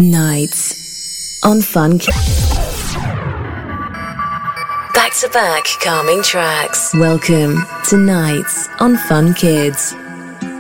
Nights on Fun Back to back calming tracks. Welcome to Nights on Fun Kids.